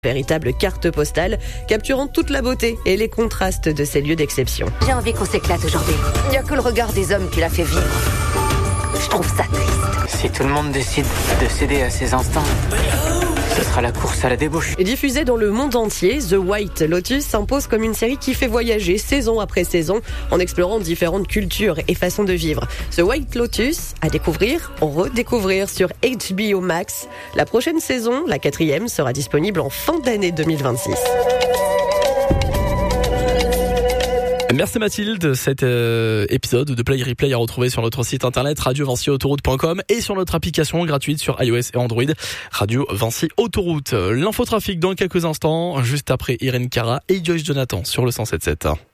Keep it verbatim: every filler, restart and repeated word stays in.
Véritable carte postale, capturant toute la beauté et les contrastes de ces lieux d'exception. J'ai envie qu'on s'éclate aujourd'hui. Il n'y a que le regard des hommes qui l'a fait vivre. Je trouve ça triste. Si tout le monde décide de céder à ses instincts, ce sera la course à la débauche. Diffusée dans le monde entier, The White Lotus s'impose comme une série qui fait voyager saison après saison en explorant différentes cultures et façons de vivre. The White Lotus, à découvrir, redécouvrir sur H B O Max. La prochaine saison, la quatrième, sera disponible en fin d'année deux mille vingt-six. Merci Mathilde, cet euh, épisode de Play Replay à retrouver sur notre site internet radio vinci autoroute point com et sur notre application gratuite sur iOS et Android, Radio Vinci Autoroute. L'infotrafic dans quelques instants, juste après Irène Cara et Joyce Jonathan sur le cent sept sept.